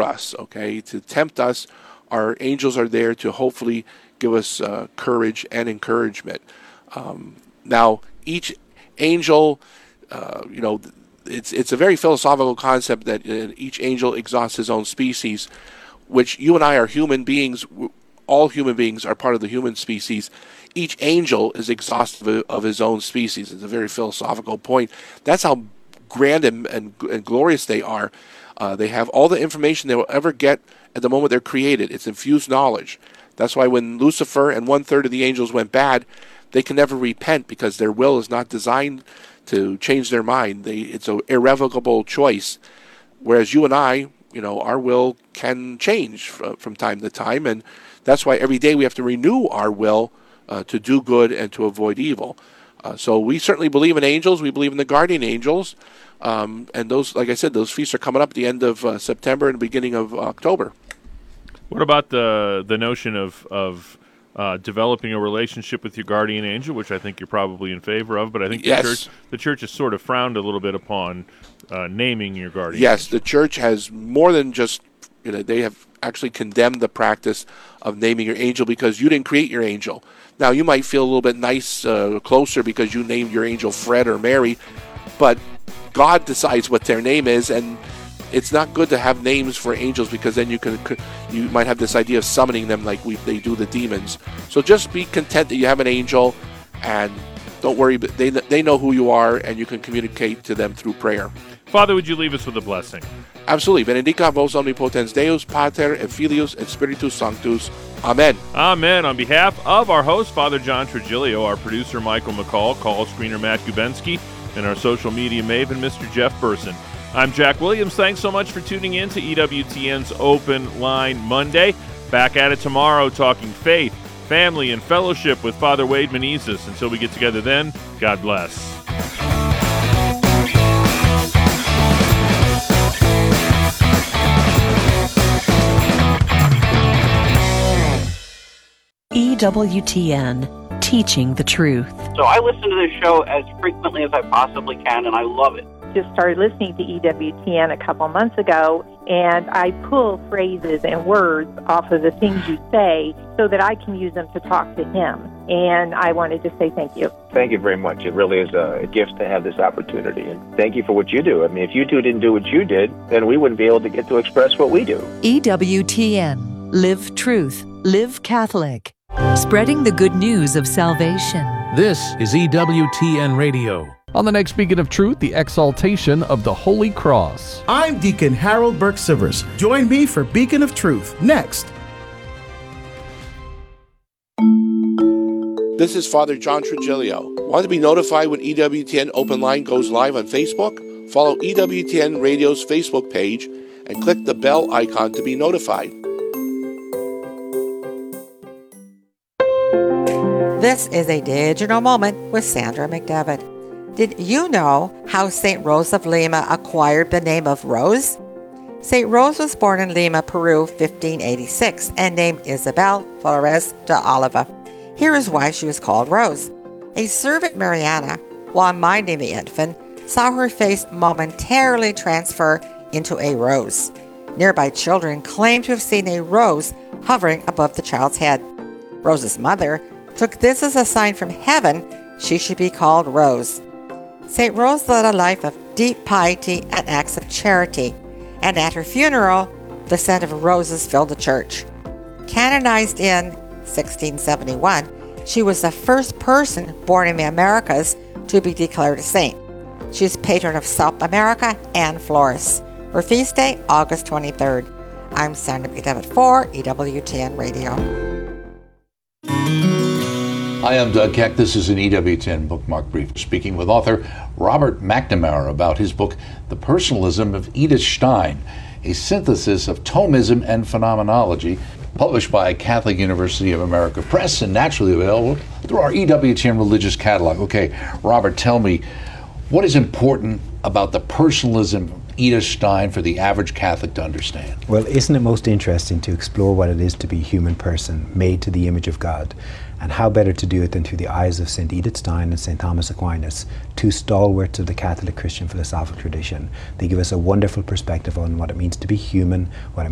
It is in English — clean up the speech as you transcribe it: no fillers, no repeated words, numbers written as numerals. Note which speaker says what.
Speaker 1: us, okay, to tempt us. Our angels are there to hopefully give us courage and encouragement. Now, each angel, it's a very philosophical concept that each angel exhausts his own species, which you and I are human beings. All human beings are part of the human species. Each angel is exhaustive of his own species. It's a very philosophical point. That's how grand and glorious they are. They have all the information they will ever get at the moment they're created. It's infused knowledge. That's why when Lucifer and 1/3 of the angels went bad, they can never repent because their will is not designed to change their mind. It's an irrevocable choice. Whereas you and I, our will can change from time to time, and that's why every day we have to renew our will to do good and to avoid evil. So we certainly believe in angels. We believe in the guardian angels. And those, like I said, those feasts are coming up at the end of September and the beginning of October.
Speaker 2: What about the notion of developing a relationship with your guardian angel, which I think you're probably in favor of, but I think the church has sort of frowned a little bit upon naming your guardian angel.
Speaker 1: Yes, the church has more than just, they have actually condemned the practice of naming your angel because you didn't create your angel. Now, you might feel a little bit closer because you named your angel Fred or Mary, but God decides what their name is, and it's not good to have names for angels because then you might have this idea of summoning them like they do the demons. So just be content that you have an angel, and don't worry, they know who you are, and you can communicate to them through prayer.
Speaker 2: Father, would you leave us with a blessing?
Speaker 1: Absolutely. Benedicat vos omnipotens Deus, Pater et Filius et Spiritus Sanctus. Amen.
Speaker 2: Amen. On behalf of our host, Father John Trigilio, our producer, Michael McCall, call screener, Matt Gubensky, and our social media maven, Mr. Jeff Burson. I'm Jack Williams. Thanks so much for tuning in to EWTN's Open Line Monday. Back at it tomorrow talking faith, family, and fellowship with Father Wade Menezes. Until we get together then, God bless.
Speaker 3: EWTN, teaching the truth.
Speaker 4: So I listen to this show as frequently as I possibly can, and I love it.
Speaker 5: Just started listening to EWTN a couple months ago, and I pull phrases and words off of the things you say so that I can use them to talk to him. And I wanted to say thank you.
Speaker 6: Thank you very much. It really is a gift to have this opportunity. And thank you for what you do. I mean, if you two didn't do what you did, then we wouldn't be able to get to express what we do.
Speaker 3: EWTN. Live truth. Live Catholic. Spreading the good news of salvation.
Speaker 7: This is EWTN Radio. On the next Beacon of Truth, the exaltation of the Holy Cross.
Speaker 8: I'm Deacon Harold Burke-Sivers. Join me for Beacon of Truth next.
Speaker 1: This is Father John Trigilio. Want to be notified when EWTN Open Line goes live on Facebook? Follow EWTN Radio's Facebook page and click the bell icon to be notified.
Speaker 9: This is a digital moment with Sandra McDevitt. Did you know how St. Rose of Lima acquired the name of Rose? St. Rose was born in Lima, Peru, 1586, and named Isabel Flores de Oliva. Here is why she was called Rose. A servant, Mariana, while minding the infant, saw her face momentarily transfer into a rose. Nearby children claimed to have seen a rose hovering above the child's head. Rose's mother took this as a sign from heaven she should be called Rose. St. Rose led a life of deep piety and acts of charity, and at her funeral, the scent of roses filled the church. Canonized in 1671, she was the first person born in the Americas to be declared a saint. She is patron of South America and Flores. Her feast day, August 23rd. I'm Sandra McDevitt for EWTN Radio.
Speaker 10: Hi, I'm Doug Keck. This is an EWTN Bookmark Brief, speaking with author Robert McNamara about his book, The Personalism of Edith Stein, a synthesis of Thomism and phenomenology, published by Catholic University of America Press and naturally available through our EWTN Religious Catalog. Okay, Robert, tell me, what is important about the personalism of Edith Stein for the average Catholic to understand?
Speaker 11: Well, isn't it most interesting to explore what it is to be a human person made to the image of God? And how better to do it than through the eyes of St. Edith Stein and St. Thomas Aquinas, two stalwarts of the Catholic Christian philosophical tradition. They give us a wonderful perspective on what it means to be human, what it